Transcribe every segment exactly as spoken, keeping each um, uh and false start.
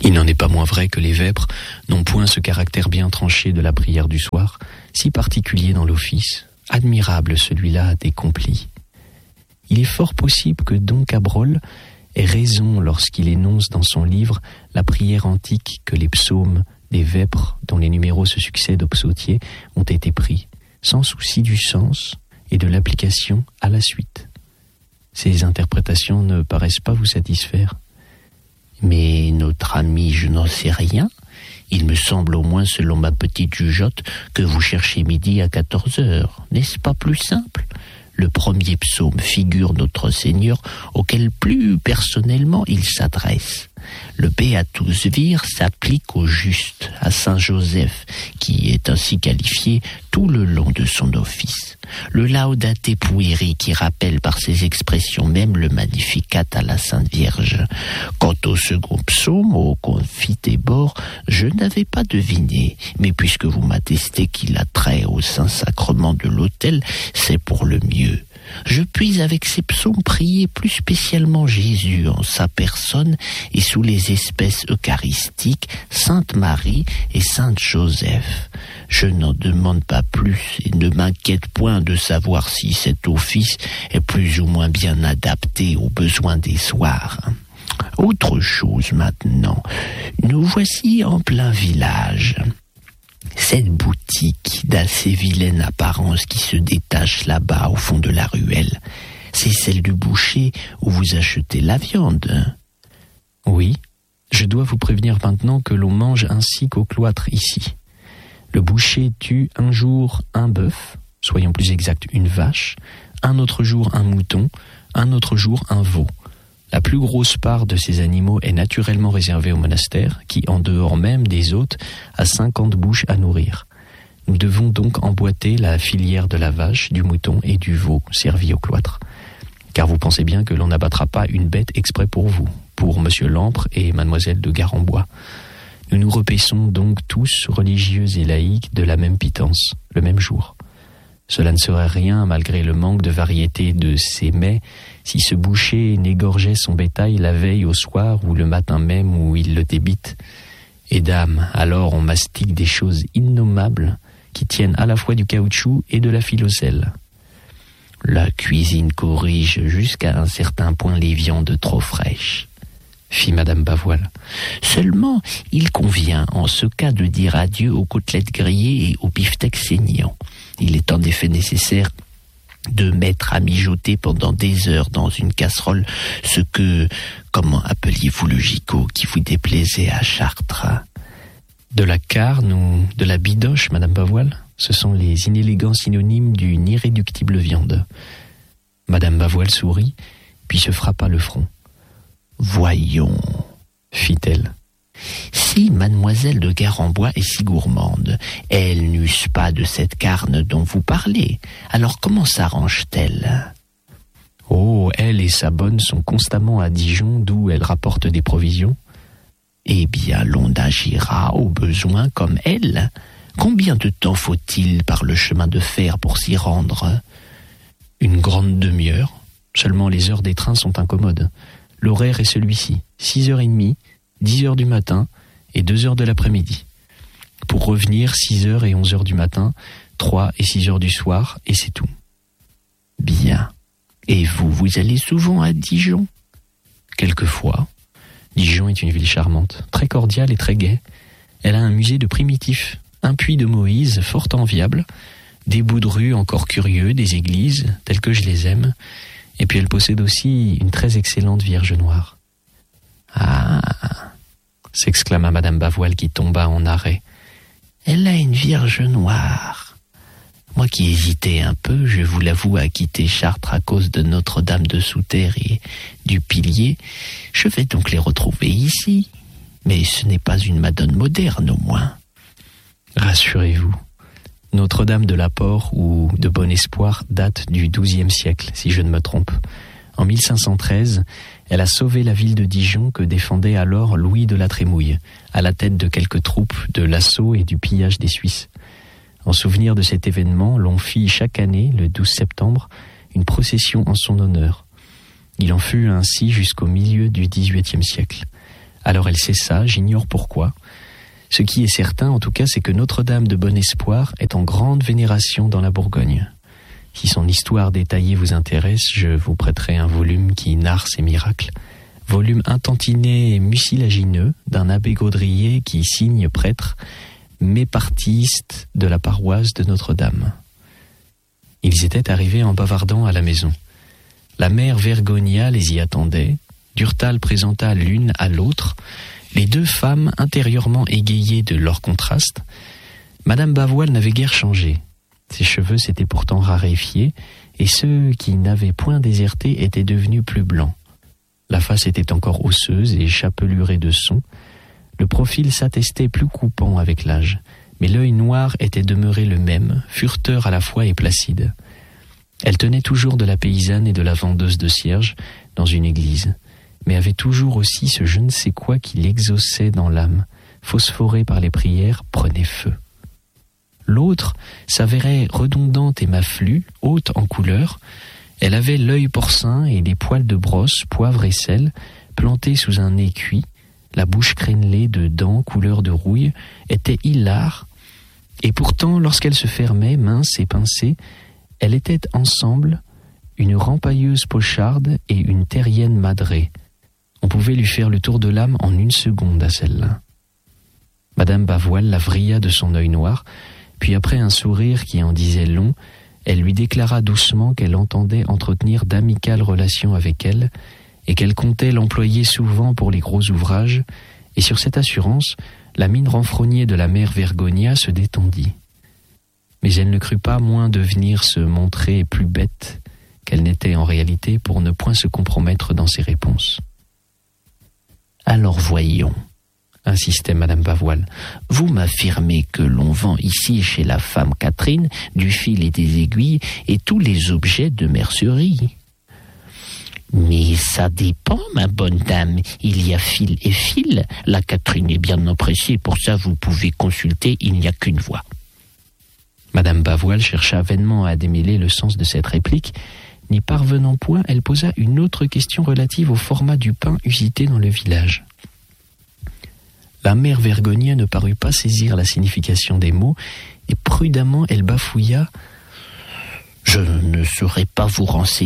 Il n'en est pas moins vrai que les vêpres n'ont point ce caractère bien tranché de la prière du soir, si particulier dans l'office, admirable celui-là des complis. Il est fort possible que Don Cabrol ait raison lorsqu'il énonce dans son livre la prière antique que les psaumes des vêpres, dont les numéros se succèdent aux psautiers, ont été pris, sans souci du sens et de l'application à la suite. Ces interprétations ne paraissent pas vous satisfaire. Mais notre ami, je n'en sais rien. Il me semble au moins, selon ma petite jugeote, que vous cherchez midi à quatorze heures. N'est-ce pas plus simple ? Le premier psaume figure notre Seigneur, auquel plus personnellement il s'adresse. Le Beatus Vir s'applique au juste, à Saint Joseph, qui est ainsi qualifié tout le long de son office. Le Laudate Pueri, qui rappelle par ses expressions même le Magnificat à la Sainte Vierge. Quant au second psaume, au Confitebor, je n'avais pas deviné, mais puisque vous m'attestez qu'il a trait au Saint-Sacrement de l'autel, c'est pour le mieux. Je puis avec ces psaumes prier plus spécialement Jésus en sa personne et sous les espèces eucharistiques, Sainte Marie et Saint Joseph. Je n'en demande pas plus et ne m'inquiète point de savoir si cet office est plus ou moins bien adapté aux besoins des soirs. Autre chose maintenant, nous voici en plein village. Cette boutique d'assez vilaine apparence qui se détache là-bas au fond de la ruelle, c'est celle du boucher où vous achetez la viande. Oui, je dois vous prévenir maintenant que l'on mange ainsi qu'au cloître ici. Le boucher tue un jour un bœuf, soyons plus exacts une vache, un autre jour un mouton, un autre jour un veau. La plus grosse part de ces animaux est naturellement réservée au monastère, qui, en dehors même des hôtes, a cinquante bouches à nourrir. Nous devons donc emboîter la filière de la vache, du mouton et du veau servis au cloître. Car vous pensez bien que l'on n'abattra pas une bête exprès pour vous, pour Monsieur Lampre et Mademoiselle de Garembois. Nous nous repaissons donc tous, religieux et laïcs, de la même pitance, le même jour. Cela ne serait rien, malgré le manque de variété de ces mets, si ce boucher n'égorgeait son bétail la veille au soir ou le matin même où il le débite. Et dame, alors on mastique des choses innommables qui tiennent à la fois du caoutchouc et de la filocelle. La cuisine corrige jusqu'à un certain point les viandes trop fraîches, fit Madame Bavoil. Seulement, il convient en ce cas de dire adieu aux côtelettes grillées et aux beefsteaks saignants. Il est en effet nécessaire de mettre à mijoter pendant des heures dans une casserole ce que, comment appeliez-vous le gigot qui vous déplaisait à Chartres ? De la carne ou de la bidoche, Madame Bavoil ? Ce sont les inélégants synonymes d'une irréductible viande. Madame Bavoil sourit, puis se frappa le front. Voyons, fit-elle. Si Mademoiselle de Garembois est si gourmande, elle n'use pas de cette carne dont vous parlez. Alors comment s'arrange-t-elle ? Oh, elle et sa bonne sont constamment à Dijon, d'où elle rapporte des provisions. Eh bien, l'on agira au besoin comme elle. Combien de temps faut-il par le chemin de fer pour s'y rendre ? Une grande demi-heure. Seulement les heures des trains sont incommodes. L'horaire est celui-ci, six heures trente, dix heures du matin et deux heures de l'après-midi. Pour revenir, six heures et onze heures du matin, trois et six heures du soir, et c'est tout. Bien. Et vous, vous allez souvent à Dijon ? Quelquefois. Dijon est une ville charmante, très cordiale et très gaie. Elle a un musée de primitifs, un puits de Moïse fort enviable, des bouts de rue encore curieux, des églises, telles que je les aime, et puis elle possède aussi une très excellente Vierge noire. Ah ! S'exclama Madame Bavoil qui tomba en arrêt. Elle a une Vierge noire. Moi qui hésitais un peu, je vous l'avoue, à quitter Chartres à cause de Notre-Dame de Souterre et du Pilier, je vais donc les retrouver ici. Mais ce n'est pas une Madone moderne au moins. Rassurez-vous, Notre-Dame de la Porte ou de Bon Espoir date du douzième siècle, si je ne me trompe. En mille cinq cent treize, elle a sauvé la ville de Dijon que défendait alors Louis de la Trémouille, à la tête de quelques troupes de l'assaut et du pillage des Suisses. En souvenir de cet événement, l'on fit chaque année, le douze septembre, une procession en son honneur. Il en fut ainsi jusqu'au milieu du dix-huitième siècle. Alors elle cessa, j'ignore pourquoi. Ce qui est certain, en tout cas, c'est que Notre-Dame de Bon Espoir est en grande vénération dans la Bourgogne. Si son histoire détaillée vous intéresse, je vous prêterai un volume qui narre ses miracles. Volume intentiné et mucilagineux d'un abbé Gaudrier qui signe prêtre, mépartiste de la paroisse de Notre-Dame. Ils étaient arrivés en bavardant à la maison. La mère Vergonia les y attendait. Durtal présenta l'une à l'autre les deux femmes intérieurement égayées de leur contraste. Madame Bavoil n'avait guère changé. Ses cheveux s'étaient pourtant raréfiés, et ceux qui n'avaient point déserté étaient devenus plus blancs. La face était encore osseuse et chapelurée de son. Le profil s'attestait plus coupant avec l'âge, mais l'œil noir était demeuré le même, furteur à la fois et placide. Elle tenait toujours de la paysanne et de la vendeuse de cierges dans une église, mais avait toujours aussi ce je ne sais quoi qui l'exauçait dans l'âme, phosphoré par les prières, prenait feu. L'autre s'avérait redondante et maflue, haute en couleur. Elle avait l'œil porcin et les poils de brosse, poivre et sel, plantés sous un nez cuit. La bouche crénelée de dents couleur de rouille était hilare, et pourtant, lorsqu'elle se fermait, mince et pincée, elle était ensemble une rampailleuse pocharde et une terrienne madrée. On pouvait lui faire le tour de l'âme en une seconde à celle-là. Madame Bavoil la vrilla de son œil noir, puis après un sourire qui en disait long, elle lui déclara doucement qu'elle entendait entretenir d'amicales relations avec elle et qu'elle comptait l'employer souvent pour les gros ouvrages, et sur cette assurance, la mine renfrognée de la mère Vergonia se détendit. Mais elle ne crut pas moins devenir se montrer plus bête qu'elle n'était en réalité pour ne point se compromettre dans ses réponses. « Alors voyons, » insistait Madame Bavoil, « vous m'affirmez que l'on vend ici chez la femme Catherine du fil et des aiguilles et tous les objets de mercerie. » « Mais ça dépend, ma bonne dame, il y a fil et fil. La Catherine est bien empressée, pour ça vous pouvez consulter, il n'y a qu'une voie. » Madame Bavoil chercha vainement à démêler le sens de cette réplique. N'y parvenant point, elle posa une autre question relative au format du pain usité dans le village. La mère Vergonia ne parut pas saisir la signification des mots, et prudemment elle bafouilla « Je ne saurais pas vous renseigner. »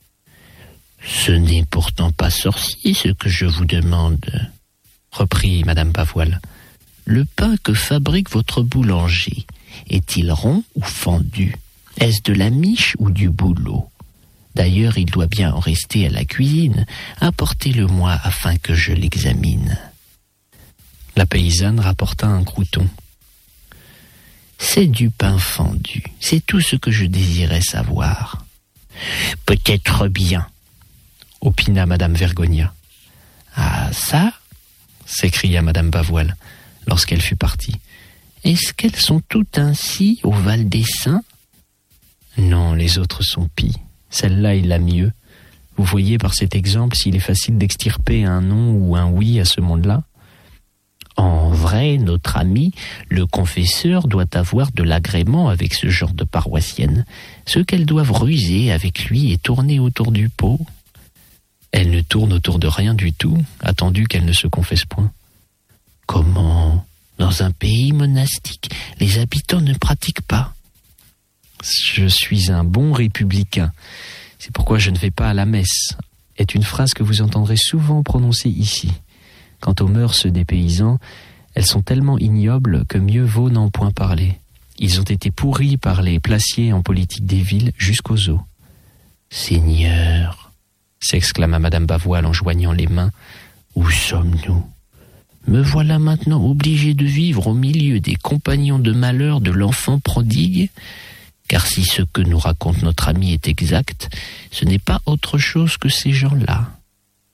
« Ce n'est pourtant pas sorcier ce que je vous demande, » reprit Madame Bavoil. « Le pain que fabrique votre boulanger, est-il rond ou fendu? Est-ce de la miche ou du bouleau? D'ailleurs, il doit bien en rester à la cuisine. Apportez-le-moi afin que je l'examine. » La paysanne rapporta un croûton. « C'est du pain fendu, c'est tout ce que je désirais savoir. »« Peut-être bien, » opina Madame Vergonia. « Ah, ça ?» s'écria Madame Bavoil lorsqu'elle fut partie. « Est-ce qu'elles sont toutes ainsi au Val des Saints ? » ?»« Non, les autres sont pis. Celle-là est la mieux. Vous voyez par cet exemple s'il est facile d'extirper un non ou un oui à ce monde-là. En vrai, notre ami, le confesseur, doit avoir de l'agrément avec ce genre de paroissienne. Ce qu'elles doivent ruser avec lui et tourner autour du pot. » Elle ne tourne autour de rien du tout, attendu qu'elle ne se confesse point. Comment ? Dans un pays monastique, les habitants ne pratiquent pas. Je suis un bon républicain. C'est pourquoi je ne vais pas à la messe, est une phrase que vous entendrez souvent prononcer ici. Quant aux mœurs des paysans, elles sont tellement ignobles que mieux vaut n'en point parler. Ils ont été pourris par les placiers en politique des villes jusqu'aux os. Seigneur, s'exclama Madame Bavoil en joignant les mains, où sommes-nous ? Me voilà maintenant obligé de vivre au milieu des compagnons de malheur de l'enfant prodigue, car si ce que nous raconte notre ami est exact, ce n'est pas autre chose que ces gens-là.